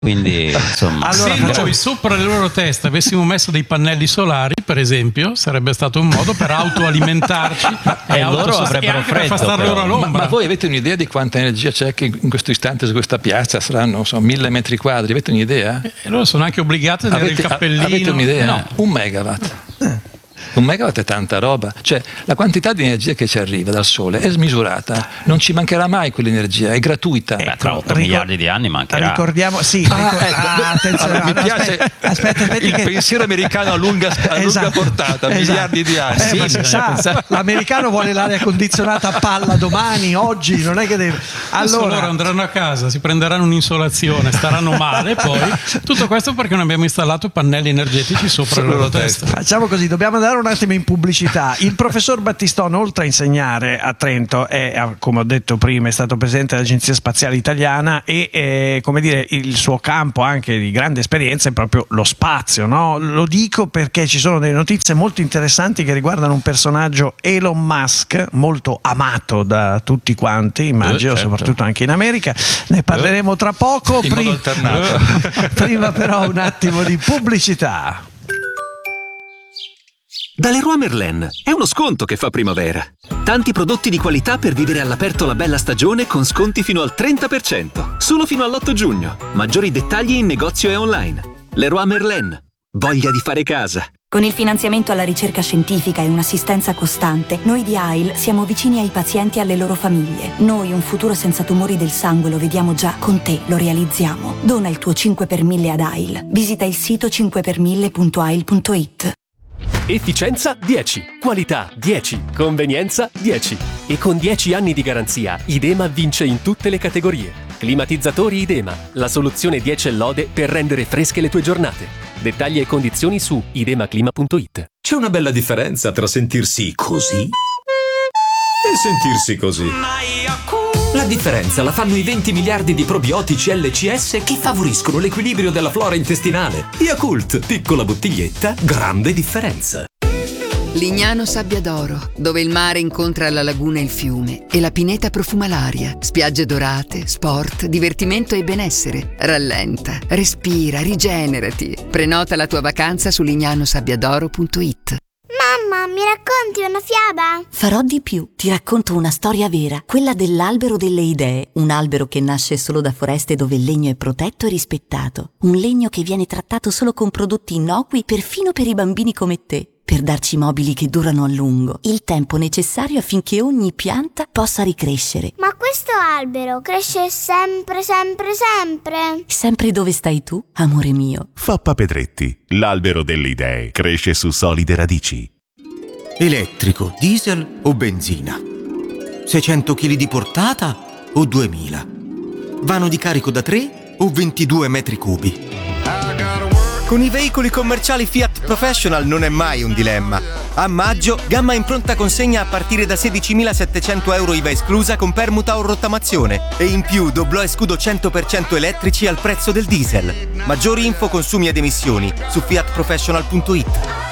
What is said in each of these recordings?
Quindi insomma, se noi sopra le loro teste avessimo messo dei pannelli solari, per esempio, sarebbe stato un modo per autoalimentarci e loro avrebbero anche freddo, per far star loro all'ombra. Ma voi avete un'idea di quanta energia c'è che in questo istante su questa piazza saranno 1000 metri quadri? Avete un'idea? E loro sono anche obbligati ad avere il cappellino. Avete un'idea? No. 1 megawatt. 1 megawatt è tanta roba, cioè la quantità di energia che ci arriva dal sole è smisurata, non ci mancherà mai quell'energia, è gratuita. Tra 8 miliardi di anni mancherà. Ricordiamo, attenzione, mi piace il pensiero americano a lunga portata, miliardi di anni. Ma si sa, l'americano vuole l'aria condizionata a palla domani, oggi, non è che deve. Allora loro andranno a casa, si prenderanno un'insolazione, staranno male, poi tutto questo perché non abbiamo installato pannelli energetici sopra le loro teste. Facciamo così, dobbiamo andare un attimo in pubblicità. Il professor Battistone, oltre a insegnare a Trento, come ho detto prima, è stato presidente dell'Agenzia Spaziale Italiana e come dire, il suo campo anche di grande esperienza è proprio lo spazio, no? Lo dico perché ci sono delle notizie molto interessanti che riguardano un personaggio, Elon Musk, molto amato da tutti quanti, immagino, certo. Soprattutto anche in America. Ne parleremo tra poco. Prima però un attimo di pubblicità. Da Leroy Merlin è uno sconto che fa primavera. Tanti prodotti di qualità per vivere all'aperto la bella stagione con sconti fino al 30%. Solo fino all'8 giugno. Maggiori dettagli in negozio e online. Leroy Merlin. Voglia di fare casa. Con il finanziamento alla ricerca scientifica e un'assistenza costante, noi di AIL siamo vicini ai pazienti e alle loro famiglie. Noi un futuro senza tumori del sangue lo vediamo già, con te lo realizziamo. Dona il tuo 5 per 1000 ad AIL. Visita il sito 5per1000.ail.it. Efficienza 10, qualità 10, convenienza 10. E con 10 anni di garanzia, Idema vince in tutte le categorie. Climatizzatori Idema, la soluzione 10 e lode per rendere fresche le tue giornate. Dettagli e condizioni su idemaclima.it. C'è una bella differenza tra sentirsi così e sentirsi così. La differenza la fanno i 20 miliardi di probiotici LCS che favoriscono l'equilibrio della flora intestinale. Yakult, piccola bottiglietta, grande differenza. Lignano Sabbia d'Oro, dove il mare incontra la laguna e il fiume e la pineta profuma l'aria. Spiagge dorate, sport, divertimento e benessere. Rallenta, respira, rigenerati. Prenota la tua vacanza su lignanosabbiadoro.it. Mamma, mi racconti una fiaba? Farò di più, ti racconto una storia vera, quella dell'albero delle idee, un albero che nasce solo da foreste dove il legno è protetto e rispettato, un legno che viene trattato solo con prodotti innocui perfino per i bambini come te, per darci mobili che durano a lungo, il tempo necessario affinché ogni pianta possa ricrescere. Ma questo albero cresce sempre, sempre, sempre? Sempre dove stai tu, amore mio. Fappa Pedretti, l'albero delle idee, cresce su solide radici. Elettrico, diesel o benzina? 600 kg di portata o 2000? Vano di carico da 3 o 22 metri cubi? Con i veicoli commerciali Fiat Professional non è mai un dilemma. A maggio, gamma in pronta consegna a partire da 16.700 euro IVA esclusa con permuta o rottamazione. E in più doblò e scudo 100% elettrici al prezzo del diesel. Maggiori info, consumi ed emissioni su fiatprofessional.it.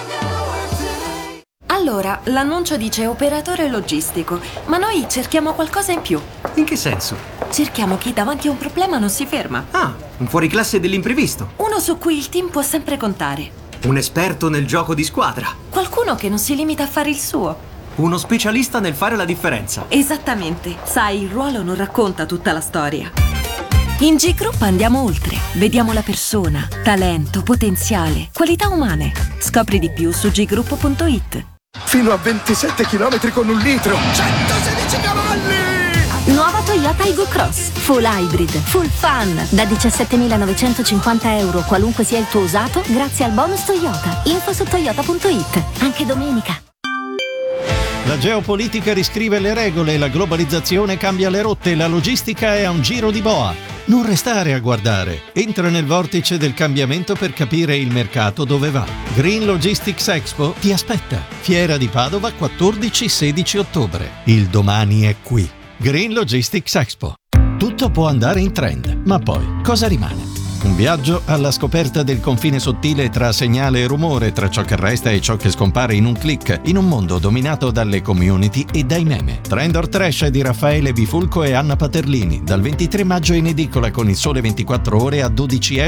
Allora, l'annuncio dice operatore logistico, ma noi cerchiamo qualcosa in più. In che senso? Cerchiamo chi davanti a un problema non si ferma. Ah, un fuoriclasse dell'imprevisto. Uno su cui il team può sempre contare. Un esperto nel gioco di squadra. Qualcuno che non si limita a fare il suo. Uno specialista nel fare la differenza. Esattamente. Sai, il ruolo non racconta tutta la storia. In G-Group andiamo oltre. Vediamo la persona, talento, potenziale, qualità umane. Scopri di più su group.it. Fino a 27 km con 1 litro. 116 cavalli! Nuova Toyota Aygo Cross, full hybrid, full fun, da 17.950 euro qualunque sia il tuo usato, grazie al bonus Toyota. Info su toyota.it, anche domenica. La geopolitica riscrive le regole, la globalizzazione cambia le rotte, la logistica è a un giro di boa. Non restare a guardare, entra nel vortice del cambiamento per capire il mercato dove va. Green Logistics Expo ti aspetta. Fiera di Padova 14-16 ottobre. Il domani è qui. Green Logistics Expo. Tutto può andare in trend, ma poi cosa rimane? Un viaggio alla scoperta del confine sottile tra segnale e rumore, tra ciò che resta e ciò che scompare in un click, in un mondo dominato dalle community e dai meme. Trend or Trash di Raffaele Bifulco e Anna Paterlini, dal 23 maggio in edicola con Il Sole 24 Ore a 12 €